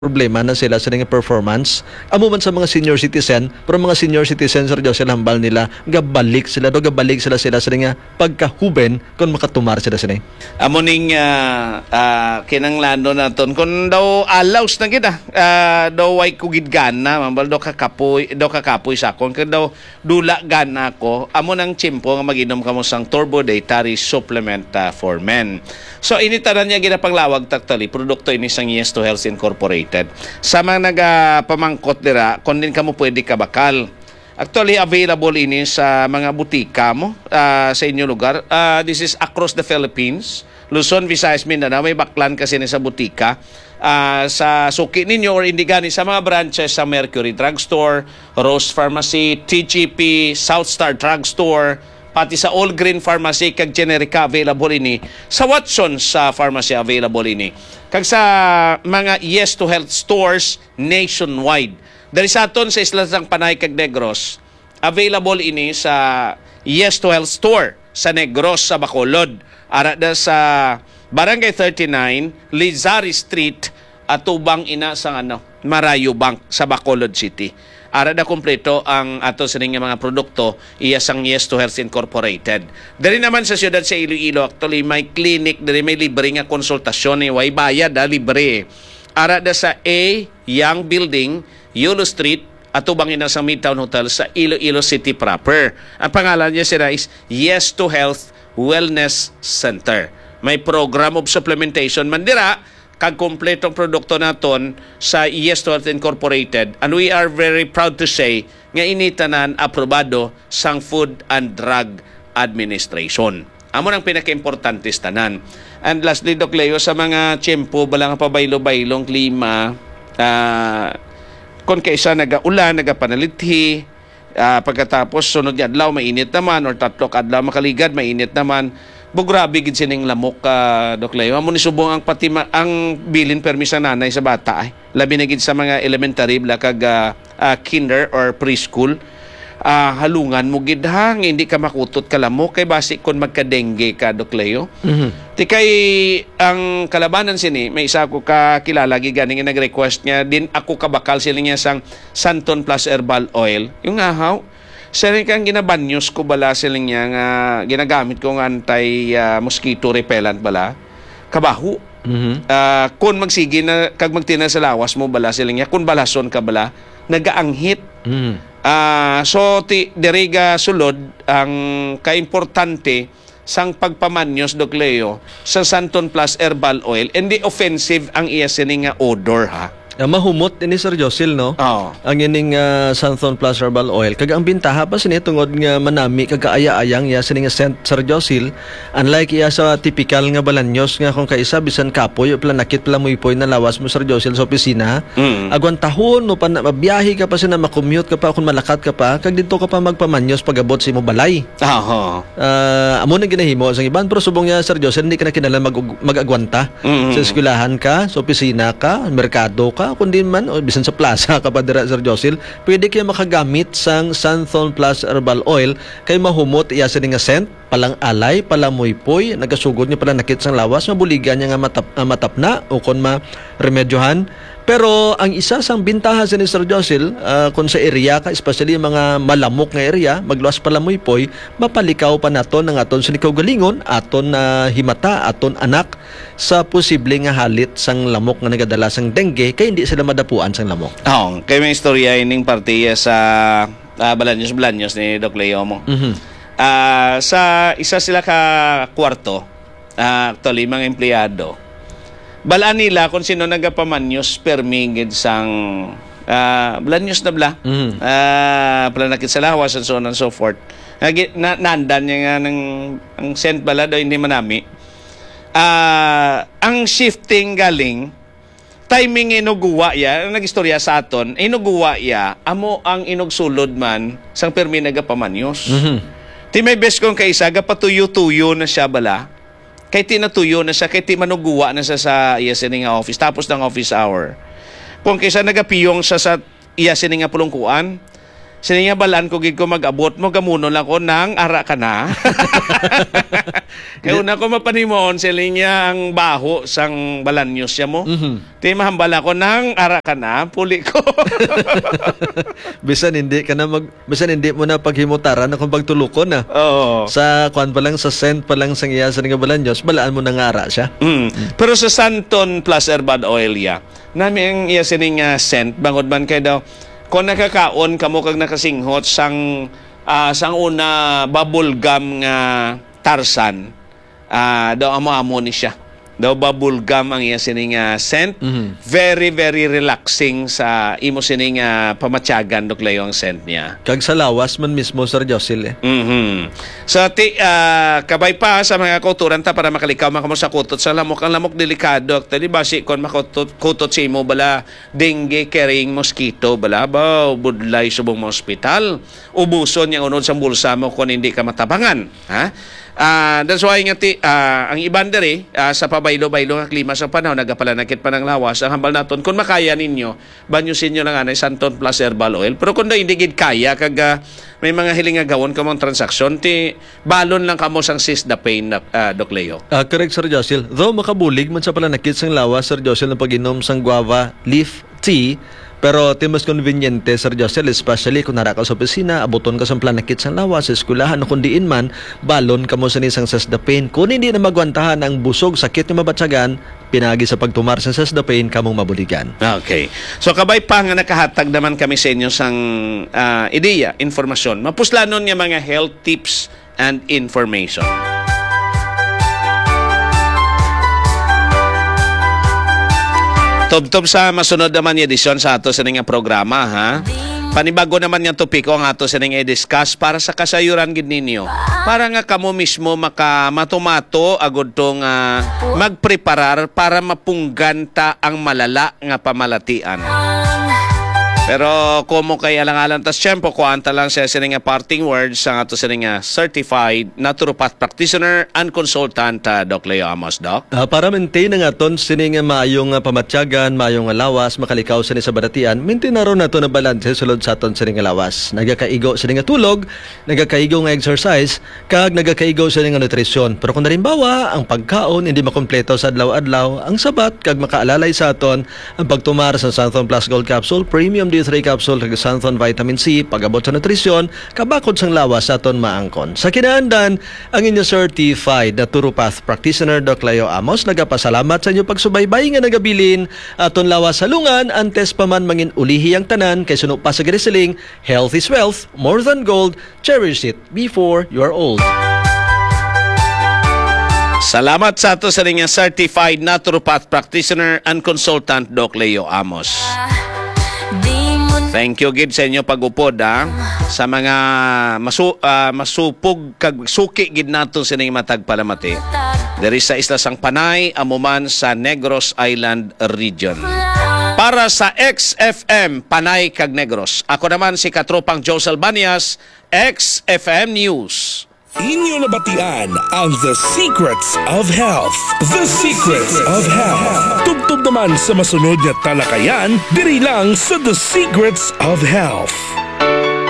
problema na sila sa nga performance. Amo man sa mga senior citizen, pero mga senior citizen Sir Josel hambal nila gabalik sila sa nga pagkahuben kung makatumar sila sini. Amo ning kinanglano naton kun daw allows na kita daw way kugid gana mambal daw kakapoy sa kon kun daw dula gana ko amo nang tiyempo nga maginom kamo sang turbo dietary supplement for men. So initanan niya ginapanglawag taktali produkto ini sang Yes to Health Incorporated. Sa mga nagapamangkot dira, kung din kamo pwede kabakal. Actually, available ini sa mga butika mo sa inyong lugar. This is across the Philippines. Luzon, Visayas, Mindanao. May baklan kasi ni sa butika. Sa suki ninyo or indigani sa mga branches sa Mercury Drugstore, Rose Pharmacy, TGP, Southstar Drugstore, pati sa All Green Pharmacy kag Generica available ini. Sa Watson's Pharmacy available ini. Kag sa mga Yes to Health stores nationwide. Dari sa aton sa Isla ng Panay kag Negros, available ini sa Yes to Health store sa Negros sa Bacolod. Ara da sa Barangay 39, Lizari Street at tubang ina sa Marayo Bank sa Bacolod City. Ara na kompleto ang ato sa mga produkto iya sang Yes to Health Incorporated. Dali naman sa siyudad sa Iloilo, actually may clinic, dali may libre nga konsultasyon, way bayad, libre. Ara da sa A Young Building, Yulo Street, atubang ina sa Midtown Hotel sa Iloilo City proper. Ang pangalan niya sila is Yes to Health Wellness Center. May program of supplementation mandira kag kompletong produkto naton sa Yes to Health Incorporated, and we are very proud to say nga initanan aprobado sang Food and Drug Administration. Amo nang pinaka-importante tanan. And lastly, Doc Leo, sa mga tiyempo balang pabaylo-baylong klima, kung kaysa nagaulan, nagapanalithi, pagkatapos sunod yung adlaw mainit naman or tatlo adlaw makaligad mainit naman. Bugrabe gid sining lamok Doc Leo. Amo ni subong ang ang bilin permis sa nanay sa bata ay. Labi na gid sa mga elementary bla kag kinder or preschool. Halungan mo gid hang hindi ka makutot ka lamok kay basi kon magka-dengue ka Doc Leo. Ti kay ang kalabanan sini may isa ko kakilala gid ganing nag-request niya din ako kabakal sila niya sang Santon Plus Herbal Oil. Yung ahaw sari kang ginabanyos ko bala silang niya nga ginagamit ko ng anti-mosquito repellent bala kabaho. Kung magsige na kag magtina sa lawas mo bala silang niya kung balason ka bala nagaanghit. So diriga sulod ang kaimportante sang pagpamanyos Doc Leo sa Santon Plus Herbal Oil, hindi offensive ang iya sining nga odor ha. Mahumot ini Sir Josil no. Ang ining Santon Plus Herbal Oil kag ang bintaha pa sini tungod nga manami kag kaaya-ayang ya sini nga scent Sir Josil, unlike iya sa typical nga balanyos nga kung kaisa bisan kapoy o planakit pala moy na lawas mo Sir Josil sa opisina. Agwan tahon no pan mabiyahe ka pa sina makommute ka pa kung malakat ka pa kag didto ka pa magpamanyos pagabot sa imo balay. Amo na ginahimo sa iban pero subong niya Sir Josil hindi ka na kinahanglan mag-agwanta. Sa eskwelahan ka, sa opisina ka, merkado ka, kundi man o bisan sa plaza ka pa dira Sir Josil, pwede kayo makagamit sang Santon Plus Herbal Oil kay mahumot iya sa nga scent, palang alay, palamuypoy, nagasugod niya pala nakit sang lawas, mabuligan niya nga matapna o kon ma-remedyohan. Pero ang isa sang bintaha sa ni Sir Josil, kung sa area ka, especially mga malamok nga area, magluwas palamuypoy, mapalikaw pa naton ang aton sinikaw galingon, aton himata, aton anak sa posible nga halit sang lamok nga nagadala sang dengue kay hindi sila madapuan sang lamok. Kay may istorya ining partiya sa balanyos ni Doc Leo mo. Sa isa sila ka kwarto, actually mga empleyado, balaan nila kung sino nagapamanyos permingid sang balanyos na bla. Planakit sa lawas and so on and so forth. Nandan niya nga ang scent bala daw hindi manami. Ang shifting galing timing inuguwa ya nagistorya sa aton inuguwa ya amo ang inugsulod man sang permi nagapamanyos. Ti may best kong kaisa gapatuyo-tuyo na siya bala kay tinatuyo na siya kay ti manuguwa na siya sa iya sining office tapos ng office hour. Kung kaysa nagapiyong siya sa iya sining pulungkuan Sini nga balaan ko gid ko mag-abot mo gamuno lang ko nang ara ka na. Kaya una ko mapanimon sila niya ang baho sang balanyos siya mo. Ti mahambala ko nang ara ka na, puli ko. bisan hindi mo na paghimutaran na kung pagtulukon na. Oo. Sa kuan pa lang, sa scent pa lang sang iya sa nga balanyos, balaan mo na nga ara siya. Pero sa Santon Plus Herbal Oil ya, nami ang iya sining scent bangod man kay daw kung nakakaon kamo kag nakasinghot sang una bubble gum nga Tarzan, daw amo-amo ni siya. Daw bubble gum ang iya sining scent. Very, very relaxing sa imo sining pamatyagan doklayo ang scent niya. Kag sa lawas man mismo, Sir Josil So, kabay pa sa mga kuturan ta para makalikaw makamo sa kutot sa lamok. Ang lamok delikado. Tadi basi kon makutot sa imo bala dengue carrying mosquito bala ba budlay subong mga ospital. Ubuson yang unod sa bulsa mo kung hindi ka matabangan. Ha? That's why nga ang iban diri sa pabaylo-baylo nga klima sa panahon nagapalanakit pa ng lawas ang hambal naton kung makaya ninyo banyusin nyo lang anay Santon Plus Herbal Oil pero kung hindi gid kaya kag may mga hiling nga gawon kamong transaksyon ti balon lang kamo sang sis the pain Doc Leo. Correct, Sir Josil. Though makabulig man sa palanakit sang lawas, Sir Josil, na pag-inom sang guava leaf tea, pero mas conveniente, Sir Josil, especially kung nara ka sa opisina, abuton ka sa planakit sa lawas, sa eskulahan, o kung diin man, balon ka mo sa nisang sasdapin. Kung hindi na magwantahan ang busog, sakit na mabatsagan, pinagi sa pagtumar sa sasdapin, kamong mabuligan. Okay. So, kabay pa nga nakahatag naman kami sa inyo sang ideya, informasyon. Mapuslanon nga mga health tips and information. Tubtob sa masunod naman yung edisyon sa ato sa nga programa, ha? Panibago naman yung topiko ang ato sa nga i-discuss para sa kasayuran gid ninyo. Para nga kamo mismo matumato agud tong magpreparar para mapungganta ang malala nga pamalatian. Pero kumo kay alang-alang tas tiyempo, kuanta lang siya nga parting words sa ato sa nga certified naturopath practitioner and consultant Doc Leo Amos, Doc. Para maintain ang aton sining maayong pamatyagan, maayong lawas, makalikaw sa badatian, maintain na ron nato na balanse sulod sa aton sining lawas. Nagakaigo sa nga tulog, nagakaigo nga exercise, kag nagakaigo sa nga nutrisyon. Pero kung narimbawa, ang pagkaon hindi makompleto sa adlaw-adlaw, ang sabat kag makaalalay sa aton ang pagtumar sa Santhon Plus Gold Capsule, Premium D3 Capsule, kag Santhon Vitamin C, pag-abot sa nutrisyon, kabakod sang lawas sa aton maangkon. Sa kinaandan, ang inyo certified naturopath practitioner Doc Leo Amos nagapasalamat sa inyo pagsubaybay nga nagabilin aton lawas sa lungan antes pa man mangin ulihi ang tanan kay suno pa sa giriseling, health is wealth, more than gold, cherish it before you are old. Salamat sa ato sa nga certified naturopath practitioner and consultant Doc Leo Amos. Thank you gid sa inyo pag-upod sa mga masupog kag suki gid nato sa ning matag palamati. Diri sa isla sang Panay, amuman sa Negros Island region. Para sa XFM Panay kag Negros, ako naman si Katropang Joe Salbanias, XFM News. Inyo nabatian ang The Secrets of Health. The Secrets of Health. Tubtob naman sa masunod na talakayan, diri lang sa The Secrets of Health.